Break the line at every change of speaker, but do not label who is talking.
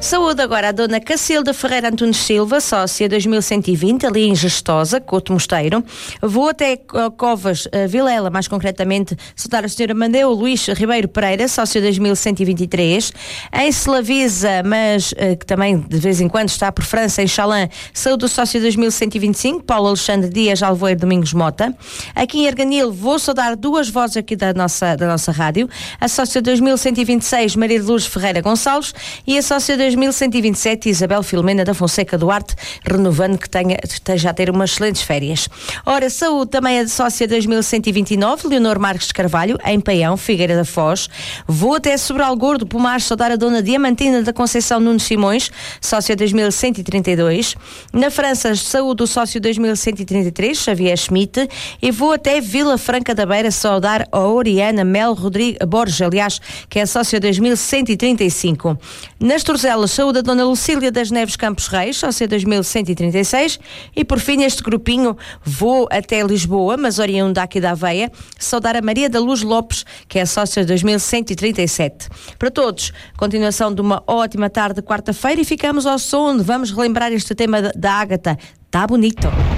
Saúde agora a dona Cacilda Ferreira Antunes Silva, sócia 2120, ali em Gestosa, Couto Mosteiro. Vou até Covas, Vilela, mais concretamente, saudar a senhora Mandeu Luís Ribeiro Pereira, sócio 2123. Em Selavisa, mas que também de vez em quando está por França, em Chalã, saúde do sócio 2125, Paulo Alexandre Dias Alvoeiro Domingos Mota. Aqui em Arganil, vou saudar duas vozes aqui da nossa rádio, a sócia 2126, Maria de Lourdes Ferreira Gonçalves, e a sócia 2127, Isabel Filomena da Fonseca Duarte, renovando que esteja a ter umas excelentes férias. Ora, saúde também a sócia 2129, Leonor Marques de Carvalho, em Paião, Figueira da Foz. Vou até Sobral Gordo, Pomar, saudar a dona Diamantina da Conceição Nunes Simões, sócia 2132. Na França, saúde o sócio 2133, Xavier Schmidt. E vou até Vila Franca da Beira saudar a Oriana Mel Rodrigues Borges, aliás, que é a sócia 2135. Nas Torzelas, saúde a dona Lucília das Neves Campos Reis, sócia 2136. E por fim, este grupinho, vou até Lisboa, mas oriunda aqui da Aveia, saudar a Maria da Luz Lopes, que é a sócia 2137. Para todos, continuação de uma ótima tarde de quarta-feira, e ficamos ao som onde vamos relembrar este tema da Ágata. Tá bonito!